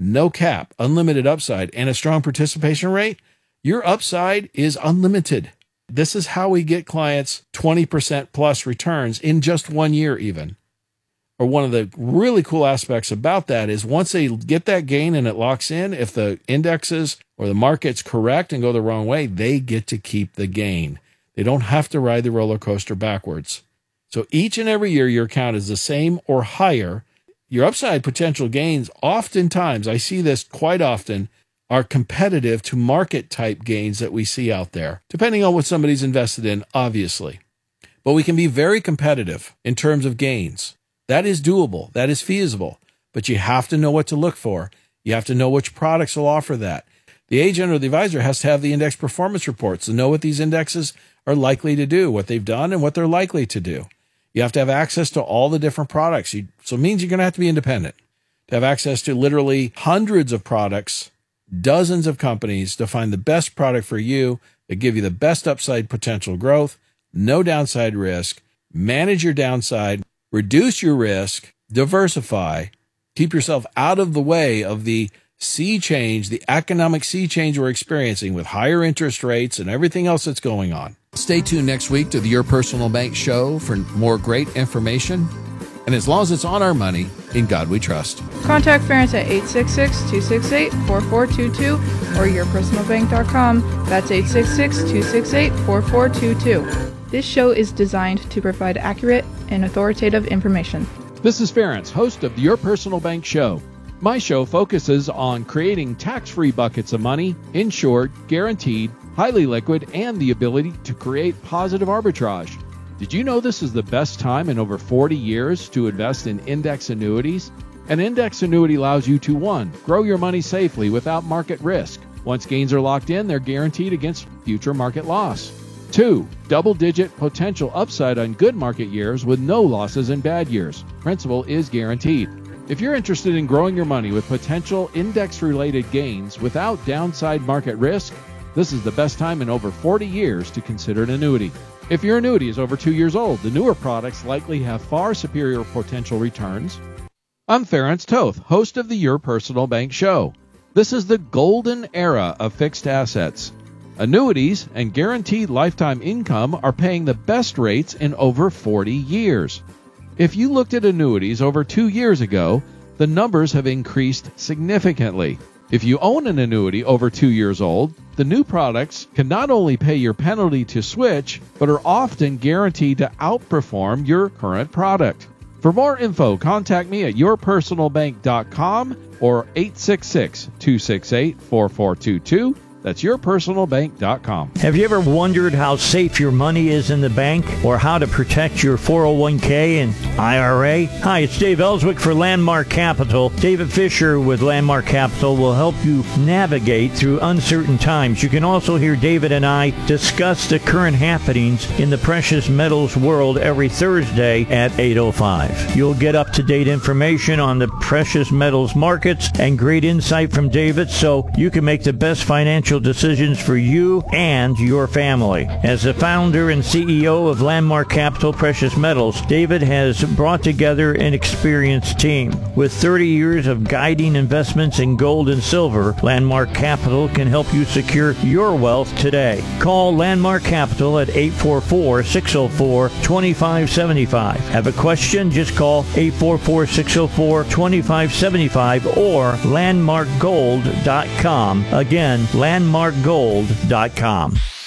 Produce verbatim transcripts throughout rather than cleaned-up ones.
no cap, unlimited upside, and a strong participation rate, your upside is unlimited. This is how we get clients twenty percent plus returns in just one year even. Or one of the really cool aspects about that is once they get that gain and it locks in, if the indexes or the market's correct and go the wrong way, they get to keep the gain. They don't have to ride the roller coaster backwards. So each and every year your account is the same or higher. Your upside potential gains, oftentimes, I see this quite often, are competitive to market type gains that we see out there, depending on what somebody's invested in, obviously. But we can be very competitive in terms of gains. That is doable. That is feasible. But you have to know what to look for. You have to know which products will offer that. The agent or the advisor has to have the index performance reports to know what these indexes are likely to do, what they've done, and what they're likely to do. You have to have access to all the different products. You, so it means you're going to have to be independent. To have access to literally hundreds of products, dozens of companies to find the best product for you that give you the best upside potential growth, no downside risk, manage your downside, reduce your risk, diversify, keep yourself out of the way of the sea change, the economic sea change we're experiencing with higher interest rates and everything else that's going on. Stay tuned next week to the Your Personal Bank Show for more great information. And as long as it's on our money, in God we trust. Contact Ference at eight six six, two six eight, four four two two or your personal bank dot com. That's eight six six, two six eight, four four two two. This show is designed to provide accurate and authoritative information. This is Ference, host of the Your Personal Bank Show. My show focuses on creating tax-free buckets of money, insured, guaranteed, highly liquid, and the ability to create positive arbitrage. Did you know this is the best time in over forty years to invest in index annuities? An index annuity allows you to, one, grow your money safely without market risk. Once gains are locked in, they're guaranteed against future market loss. Two, double-digit potential upside on good market years with no losses in bad years. Principal is guaranteed. If you're interested in growing your money with potential index-related gains without downside market risk, this is the best time in over forty years to consider an annuity. If your annuity is over two years old, the newer products likely have far superior potential returns. I'm Ference Toth, host of the Your Personal Bank Show. This is the golden era of fixed assets. Annuities and guaranteed lifetime income are paying the best rates in over forty years. If you looked at annuities over two years ago, the numbers have increased significantly. If you own an annuity over two years old, the new products can not only pay your penalty to switch, but are often guaranteed to outperform your current product. For more info, contact me at your personal bank dot com or eight six six, two six eight, four four two two. That's your personal bank dot com. Have you ever wondered how safe your money is in the bank or how to protect your four oh one k and I R A? Hi, it's Dave Ellswick for Landmark Capital. David Fisher with Landmark Capital will help you navigate through uncertain times. You can also hear David and I discuss the current happenings in the precious metals world every Thursday at eight oh five. You'll get up-to-date information on the precious metals markets and great insight from David so you can make the best financial decisions for you and your family. As the founder and C E O of Landmark Capital Precious Metals, David has brought together an experienced team. With thirty years of guiding investments in gold and silver, Landmark Capital can help you secure your wealth today. Call Landmark Capital at eight four four, six oh four, two five seven five. Have a question? Just call eight four four, six oh four, two five seven five or landmark gold dot com. Again, landmark gold dot com.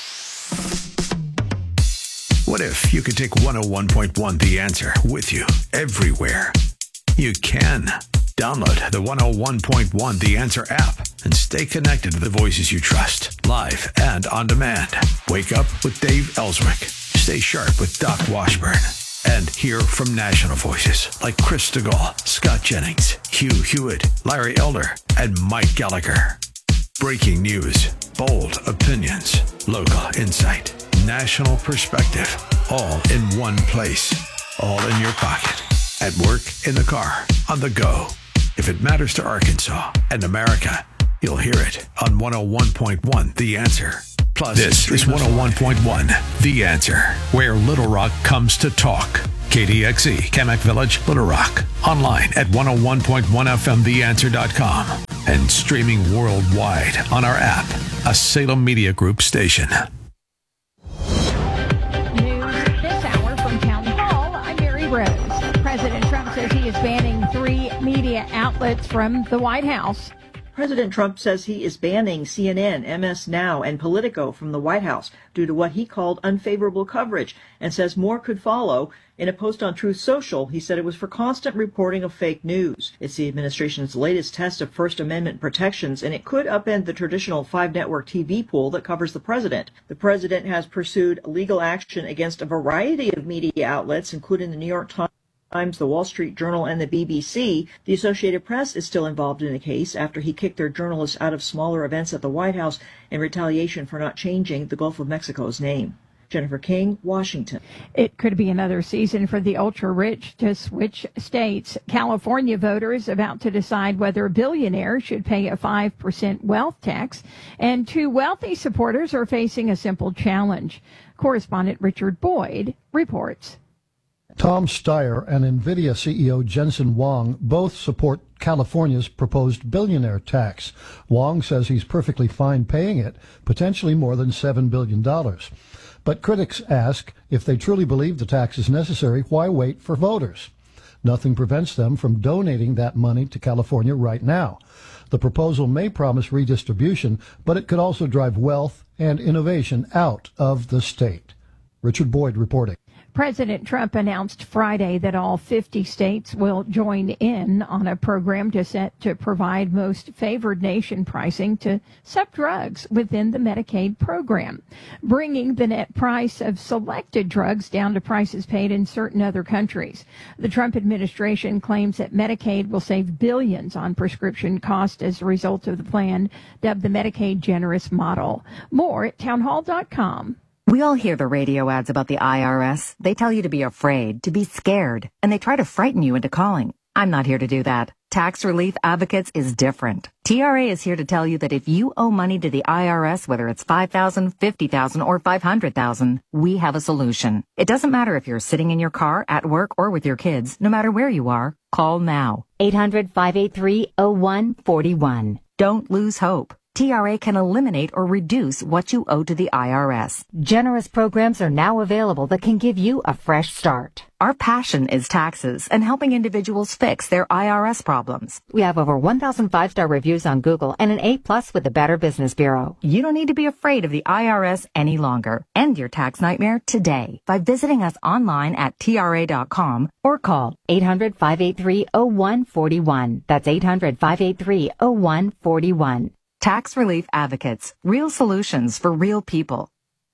What if you could take one oh one point one The Answer with you everywhere? You can. Download the one oh one point one The Answer app and stay connected to the voices you trust, live and on demand. Wake up with Dave Ellswick. Stay sharp with Doc Washburn. And hear from national voices like Chris DeGaulle, Scott Jennings, Hugh Hewitt, Larry Elder, and Mike Gallagher. Breaking news, bold opinions, local insight, national perspective, all in one place, all in your pocket, at work, in the car, on the go. If it matters to Arkansas and America, you'll hear it on one oh one point one The Answer. Plus, this is one oh one point one The Answer, where Little Rock comes to talk. K D X E, Kamak Village, Little Rock. Online at one oh one point one F M the answer dot com. and streaming worldwide on our app, a Salem Media Group station. President Trump says he is banning three media outlets from the White House. President Trump says he is banning C N N, M S Now, and Politico from the White House due to what he called unfavorable coverage, and says more could follow. In a post on Truth Social, he said it was for constant reporting of fake news. It's the administration's latest test of First Amendment protections, and it could upend the traditional five-network T V pool that covers the president. The president has pursued legal action against a variety of media outlets, including the New York Times, the Wall Street Journal, and the B B C. The Associated Press is still involved in the case after he kicked their journalists out of smaller events at the White House in retaliation for not changing the Gulf of Mexico's name. Jennifer King, Washington. It could be another season for the ultra-rich to switch states. California voters about to decide whether billionaires should pay a five percent wealth tax, and two wealthy supporters are facing a simple challenge. Correspondent Richard Boyd reports. Tom Steyer and NVIDIA C E O Jensen Huang both support California's proposed billionaire tax. Huang says he's perfectly fine paying it, potentially more than seven billion dollars. But critics ask, if they truly believe the tax is necessary, why wait for voters? Nothing prevents them from donating that money to California right now. The proposal may promise redistribution, but it could also drive wealth and innovation out of the state. Richard Boyd reporting. President Trump announced Friday that all fifty states will join in on a program to set to provide most favored nation pricing to some drugs within the Medicaid program, bringing the net price of selected drugs down to prices paid in certain other countries. The Trump administration claims that Medicaid will save billions on prescription costs as a result of the plan, dubbed the Medicaid Generous Model. More at townhall dot com. We all hear the radio ads about the I R S. They tell you to be afraid, to be scared, and they try to frighten you into calling. I'm not here to do that. Tax Relief Advocates is different. T R A is here to tell you that if you owe money to the I R S, whether it's five thousand dollars, fifty thousand dollars, or five hundred thousand dollars, we have a solution. It doesn't matter if you're sitting in your car, at work, or with your kids. No matter where you are, call now. eight hundred, five eight three, oh one four one. Don't lose hope. T R A can eliminate or reduce what you owe to the I R S. Generous programs are now available that can give you a fresh start. Our passion is taxes and helping individuals fix their I R S problems. We have over one thousand five-star reviews on Google and an A plus with the Better Business Bureau. You don't need to be afraid of the I R S any longer. End your tax nightmare today by visiting us online at T R A dot com or call eight hundred, five eight three, oh one four one. That's eight hundred, five eight three, oh one four one. Tax Relief Advocates, real solutions for real people.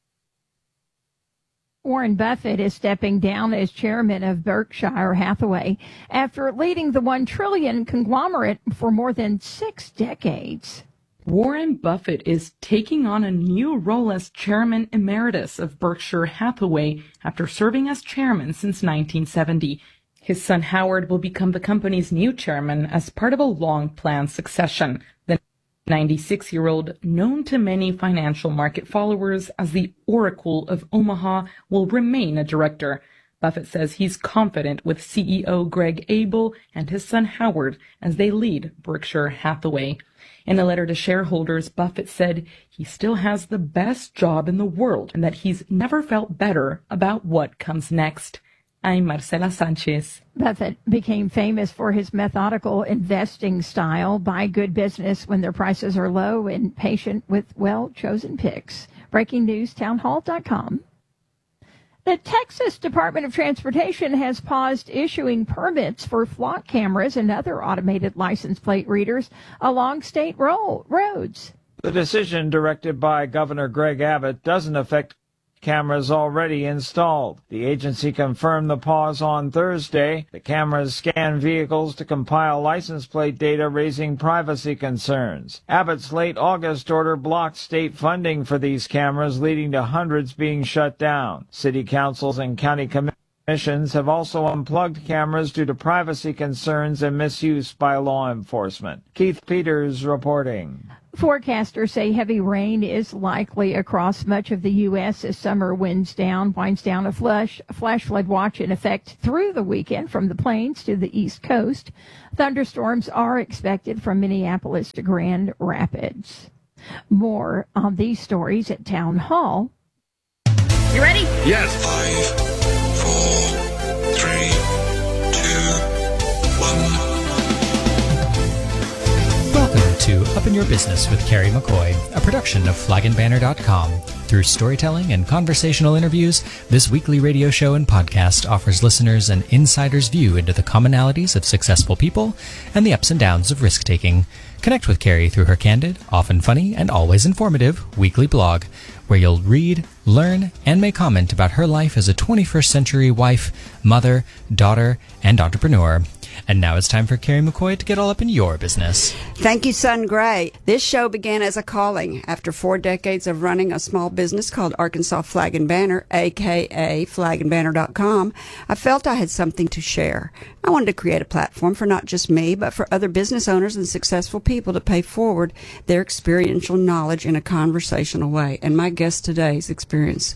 Warren Buffett is stepping down as chairman of Berkshire Hathaway after leading the one trillion dollars conglomerate for more than six decades. Warren Buffett is taking on a new role as chairman emeritus of Berkshire Hathaway after serving as chairman since nineteen seventy. His son Howard will become the company's new chairman as part of a long-planned succession. The ninety-six-year-old, known to many financial market followers as the Oracle of Omaha, will remain a director. Buffett says he's confident with C E O Greg Abel and his son Howard as they lead Berkshire Hathaway. In a letter to shareholders, Buffett said he still has the best job in the world and that he's never felt better about what comes next. I'm Marcela Sanchez. Buffett became famous for his methodical investing style. Buy good business when their prices are low and patient with well-chosen picks. Breaking news, townhall dot com. The Texas Department of Transportation has paused issuing permits for flock cameras and other automated license plate readers along state ro- roads. The decision, directed by Governor Greg Abbott, doesn't affect cameras already installed. The agency confirmed the pause on Thursday. The cameras scan vehicles to compile license plate data, raising privacy concerns. Abbott's late August order blocked state funding for these cameras, leading to hundreds being shut down. City councils and county commissions Commissions have also unplugged cameras due to privacy concerns and misuse by law enforcement. Keith Peters reporting. Forecasters say heavy rain is likely across much of the U S as summer winds down, winds down a flash, a flash flood watch in effect through the weekend from the plains to the East Coast. Thunderstorms are expected from Minneapolis to Grand Rapids. More on these stories at Town Hall. You ready? Yes. Five, four, three, two, one. Welcome to Up in Your Business with Carrie McCoy, a production of flag and banner dot com. Through storytelling and conversational interviews, this weekly radio show and podcast offers listeners an insider's view into the commonalities of successful people and the ups and downs of risk-taking. Connect with Carrie through her candid, often funny, and always informative weekly blog, where you'll read, learn, and may comment about her life as a twenty-first century wife, mother, daughter, and entrepreneur. And now it's time for Carrie McCoy to get all up in your business. Thank you, Son Gray. This show began as a calling. After four decades of running a small business called Arkansas Flag and Banner, a k a flag and banner dot com, I felt I had something to share. I wanted to create a platform for not just me, but for other business owners and successful people to pay forward their experiential knowledge in a conversational way. And my guest today's experience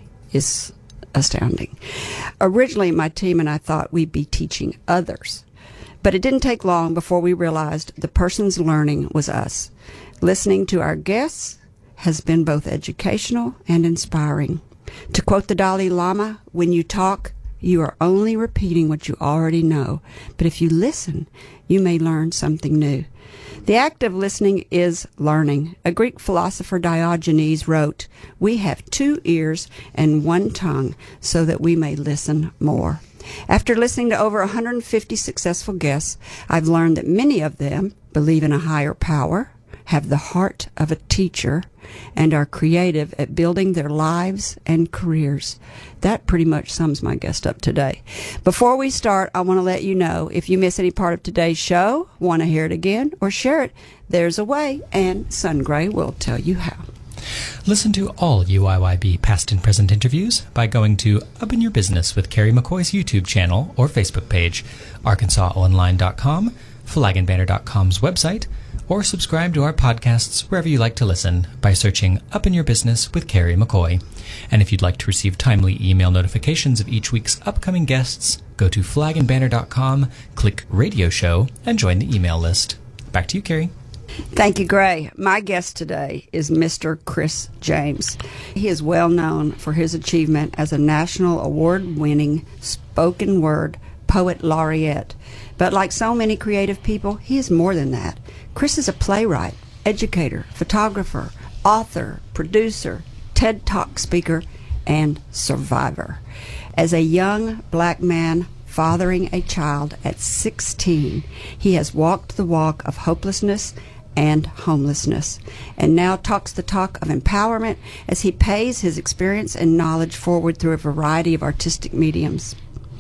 is astounding. Originally, my team and I thought we'd be teaching others, but it didn't take long before we realized the person's learning was us. Listening to our guests has been both educational and inspiring. To quote the Dalai Lama, when you talk, you are only repeating what you already know, but if you listen, you may learn something new. The act of listening is learning. A Greek philosopher, Diogenes, wrote, "We have two ears and one tongue so that we may listen more." After listening to over one hundred fifty successful guests, I've learned that many of them believe in a higher power, have the heart of a teacher, and are creative at building their lives and careers. That pretty much sums my guest up today. Before we start, I want to let you know, if you miss any part of today's show, want to hear it again, or share it, there's a way, and Son Gray will tell you how. Listen to all U I Y B past and present interviews by going to Up in Your Business with Carrie McCoy's YouTube channel or Facebook page, arkansas online dot com, flag and banner dot com's website, or subscribe to our podcasts wherever you like to listen by searching Up in Your Business with Carrie McCoy. And if you'd like to receive timely email notifications of each week's upcoming guests, go to flag and banner dot com, click Radio Show, and join the email list. Back to you, Carrie. Thank you, Gray. My guest today is Mister Chris James. He is well known for his achievement as a national award-winning spoken word poet laureate. But like so many creative people, he is more than that. Chris is a playwright, educator, photographer, author, producer, TED Talk speaker, and survivor. As a young black man fathering a child at sixteen, he has walked the walk of hopelessness and homelessness, and now talks the talk of empowerment as he pays his experience and knowledge forward through a variety of artistic mediums.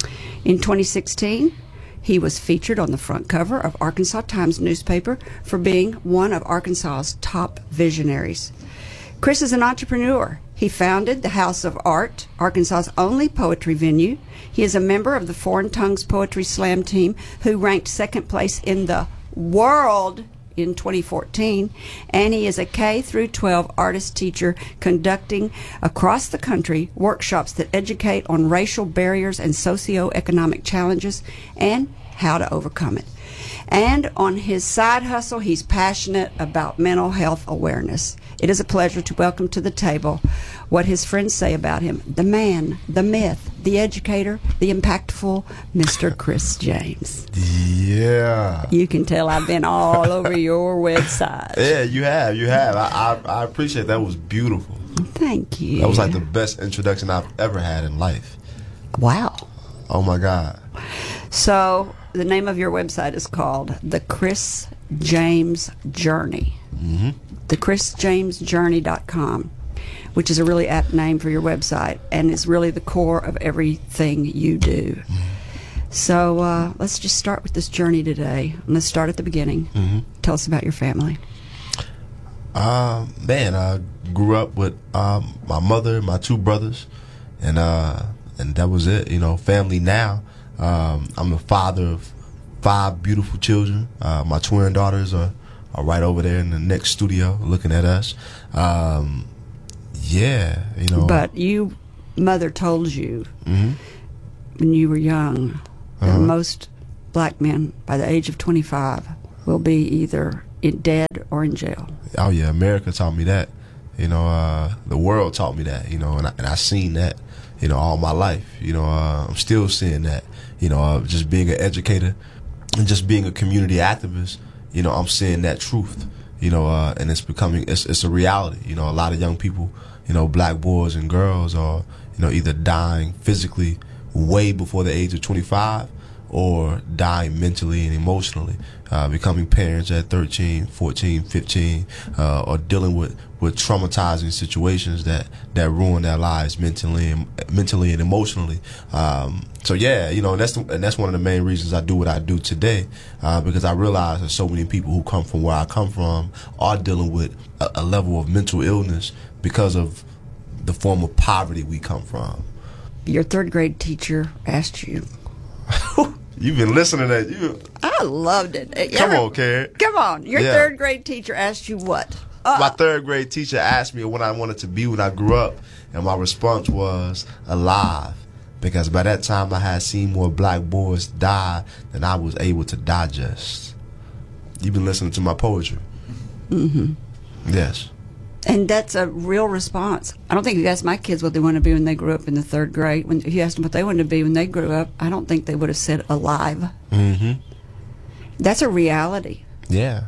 In twenty sixteen, he was featured on the front cover of Arkansas Times newspaper for being one of Arkansas's top visionaries. Chris is an entrepreneur. He founded the House of Art, Arkansas's only poetry venue. He is a member of the Foreign Tongues Poetry Slam team, who ranked second place in the world in twenty fourteen, and he is a K through twelve artist teacher conducting across the country workshops that educate on racial barriers and socioeconomic challenges and how to overcome it. And on his side hustle, he's passionate about mental health awareness. It is a pleasure to welcome to the table what his friends say about him, the man, the myth, the educator, the impactful Mister Chris James. Yeah. You can tell I've been all over your website. Yeah, you have, you have. I, I, I appreciate that. It was beautiful. Thank you. That was like the best introduction I've ever had in life. Wow. Oh, my God. So the name of your website is called The Chris James Journey. Mm-hmm. the chris james journey dot com, which is a really apt name for your website and is really the core of everything you do. Mm-hmm. So uh, let's just start with this journey today. Let's start at the beginning. Mm-hmm. Tell us about your family. Uh, man, I grew up with um, my mother, my two brothers, and uh, and that was it. You know, family now. Um, I'm the father of five beautiful children. Uh, my twin daughters are, are right over there in the next studio looking at us. Um, yeah, you know. But you, mother told you mm-hmm. when you were young that uh-huh. most black men by the age of twenty-five will be either in dead or in jail. Oh yeah, America taught me that. You know, uh, the world taught me that. You know, and I, and I seen that. You know, all my life. You know, uh, I'm still seeing that. You know, uh, just being an educator and just being a community activist. You know, I'm seeing that truth. You know, uh, and it's becoming it's it's a reality. You know, a lot of young people, you know, black boys and girls are, you know, either dying physically way before the age of twenty-five or dying mentally and emotionally, uh, becoming parents at thirteen, fourteen, fifteen, uh, or dealing with, with traumatizing situations that, that ruin their lives mentally and mentally and emotionally. Um, so yeah, you know, and that's the, and that's one of the main reasons I do what I do today, uh, because I realize that so many people who come from where I come from are dealing with a, a level of mental illness because of the form of poverty we come from. Your third grade teacher asked you. You've been listening to that. You, I loved it. Come Ever, on, Karen. Come on. Your Yeah. third grade teacher asked you what? Uh, My third grade teacher asked me what I wanted to be when I grew up, and my response was alive. Because by that time I had seen more black boys die than I was able to digest. You've been listening to my poetry. Mm-hmm. Yes. And that's a real response. I don't think if you asked my kids what they want to be when they grew up in the third grade, when if you asked them what they wanted to be when they grew up, I don't think they would have said alive. Mm-hmm. That's a reality. Yeah.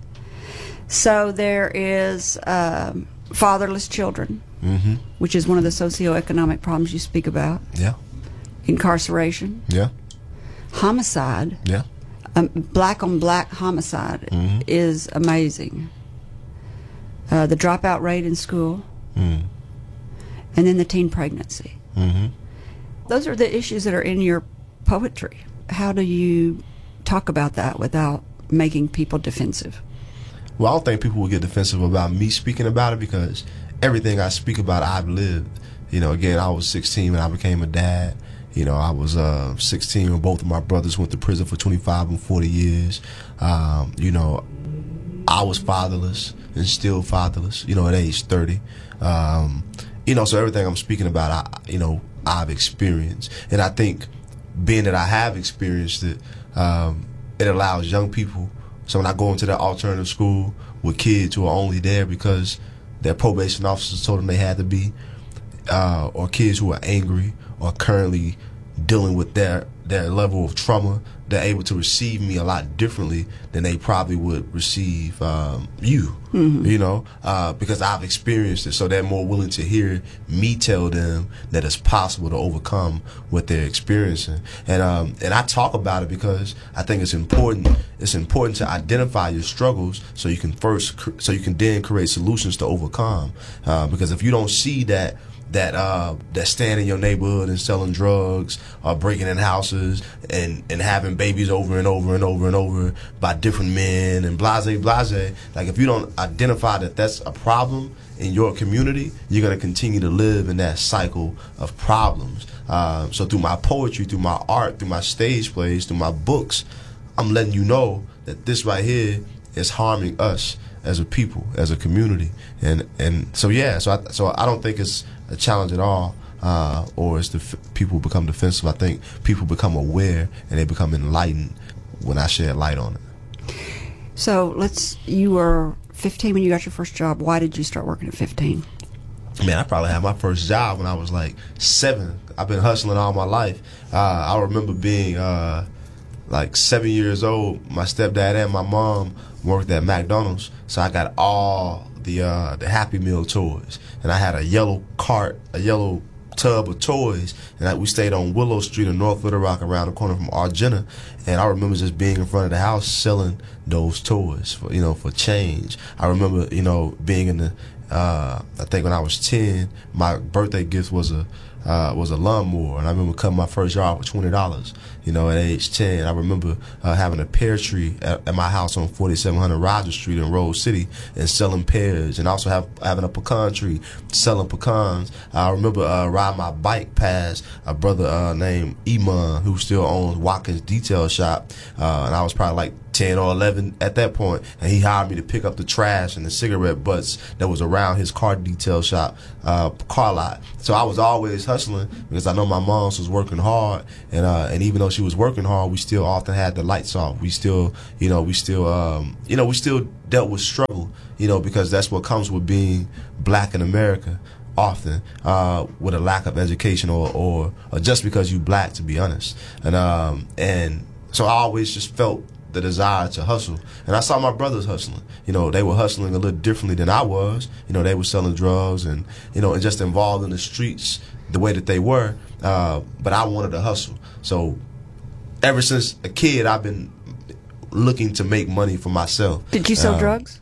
So there is um, fatherless children, mm-hmm. which is one of the socioeconomic problems you speak about. Yeah. Incarceration. Yeah. Homicide. Yeah. Um, black on black homicide mm-hmm. is amazing. Uh, the dropout rate in school, mm. and then the teen pregnancy. Mm-hmm. Those are the issues that are in your poetry. How do you talk about that without making people defensive? Well, I don't think people will get defensive about me speaking about it because everything I speak about, I've lived. You know, again, I was sixteen when I became a dad. You know, I was uh, sixteen when both of my brothers went to prison for twenty-five and forty years. Um, you know, I was fatherless and still fatherless, you know, at age thirty. Um, you know, so everything I'm speaking about, I, you know, I've experienced. And I think being that I have experienced it, um, it allows young people. So when I go into that alternative school with kids who are only there because their probation officers told them they had to be, uh, or kids who are angry or currently dealing with their, their level of trauma, they're able to receive me a lot differently than they probably would receive um, you, mm-hmm. you know, uh, because I've experienced it. So they're more willing to hear me tell them that it's possible to overcome what they're experiencing. And um, and I talk about it because I think it's important. It's important to identify your struggles so you can first, so you can then create solutions to overcome. Uh, because if you don't see that, that uh that stand in your neighborhood and selling drugs or breaking in houses and and having babies over and over and over and over by different men and blase blase, like if you don't identify that that's a problem in your community, you're going to continue to live in that cycle of problems. Uh, so through my poetry, through my art, through my stage plays, through my books, I'm letting you know that this right here is harming us as a people, as a community. And and so yeah, so I, so I don't think it's a challenge at all, uh, or it's the f- people become defensive. I think people become aware and they become enlightened when I shed light on it. So let's, you were fifteen when you got your first job. Why did you start working at fifteen? Man, I probably had my first job when I was like seven. I've been hustling all my life. Uh, I remember being uh, like seven years old. My stepdad and my mom worked at McDonald's, so I got all the uh, the Happy Meal toys, and I had a yellow cart, a yellow tub of toys, and I, we stayed on Willow Street in North Little Rock, around the corner from Argenta. And I remember just being in front of the house selling those toys for, you know, for change. I remember, you know, being in the, uh, I think when I was ten, my birthday gift was a uh, was a lawnmower, and I remember cutting my first yard for twenty dollars. You know, at age ten, I remember uh, having a pear tree at, at my house on forty-seven hundred Rogers Street in Rose City and selling pears, and also have, having a pecan tree selling pecans. I remember uh, riding my bike past a brother uh, named Iman, who still owns Watkins Detail Shop, uh, and I was probably like ten or eleven at that point, and he hired me to pick up the trash and the cigarette butts that was around his car detail shop, uh, car lot. So I was always hustling because I know my mom was working hard, and uh, and even though she was working hard, we still often had the lights off. We still, you know, we still, um, you know, we still dealt with struggle, you know, because that's what comes with being black in America. Often uh, with a lack of education, or, or, or just because you black, to be honest, and um, and so I always just felt the desire to hustle, and I saw my brothers hustling. You know, they were hustling a little differently than I was. You know, they were selling drugs and you know, and just involved in the streets the way that they were. Uh, but I wanted to hustle. So ever since a kid, I've been looking to make money for myself. Did you sell uh, drugs?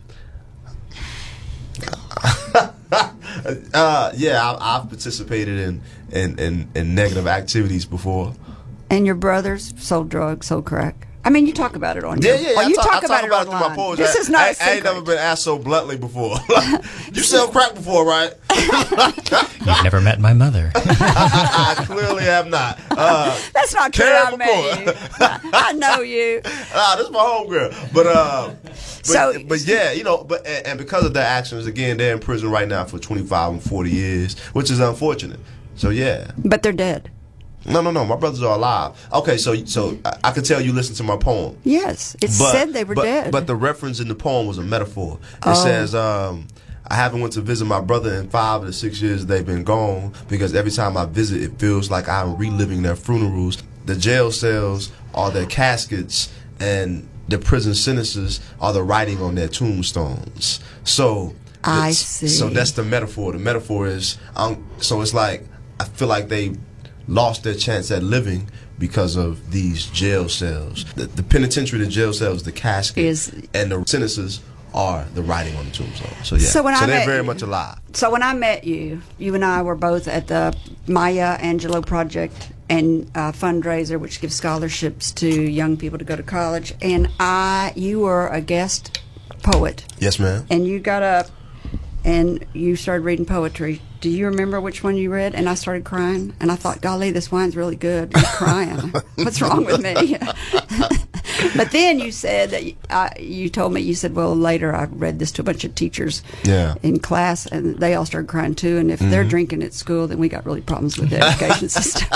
uh, yeah, I, I've participated in, in, in, in negative activities before. And your brothers sold drugs, sold crack. I mean, you talk about it on yeah, your, yeah, yeah. or you I talk, talk, I talk about, about it it through online. my poetry. This I, is not I, a I secret. ain't never been asked so bluntly before. You sell crack before, right? You've never met my mother. I clearly have not. Uh, That's not true. Carrie I met you. I know you. Nah, this is my homegirl. But uh, but, So- but yeah, you know, but and, and because of their actions, again, they're in prison right now for twenty-five and forty years, which is unfortunate. So yeah. But they're dead. No, no, no. My brothers are alive. Okay, so so I, I could tell you listened to my poem. Yes, it But- said they were but, dead. But the reference in the poem was a metaphor. It Oh. says, um, I haven't went to visit my brother in five of the six years they've been gone because every time I visit, it feels like I'm reliving their funerals. The jail cells are their caskets, and the prison sentences are the writing on their tombstones. So I it's- see. So that's the metaphor. The metaphor is, um, so it's like I feel like they lost their chance at living because of these jail cells. The, the penitentiary, the jail cells, the casket, Is- and the sentences are the writing on the tombstone. So yeah, So when I they're met very you- much alive. So when I met you, you and I were both at the Maya Angelou Project and uh, fundraiser, which gives scholarships to young people to go to college. And I, you were a guest poet, Yes, ma'am. and you got up and you started reading poetry. Do you remember which one you read? And I started crying, and I thought, golly, this wine's really good. You're crying. What's wrong with me? But then you said that you, uh, you told me, you said, well, later I read this to a bunch of teachers Yeah. in class, and they all started crying too. And if they're Mhm. drinking at school, then we got really problems with the education system.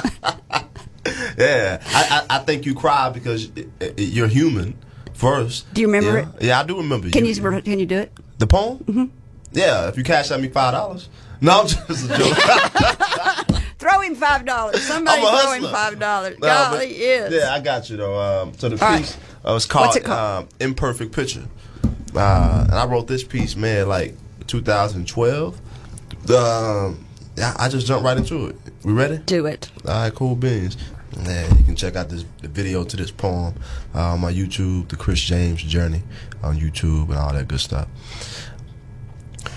Yeah, I, I, I think you cry because it, it, you're human first. Do you remember yeah. it? Yeah, I do remember. Can you can you do it? The poem? Mm-hmm. Yeah, if you cash out me five dollars. No, I'm just a joke. Throw him five dollars. Somebody I'm a throw him hustler. five dollars. No, Golly, but- yes. Yeah, I got you though. Um, so the All right. piece uh, was called, What's it called? Um, Imperfect Picture. Uh, and I wrote this piece, man, like two thousand twelve. Um, yeah, I just jumped right into it. We ready? Do it. All right, cool beans. Yeah, you can check out this the video to this poem uh, on my YouTube, The Chris James Journey on YouTube and all that good stuff.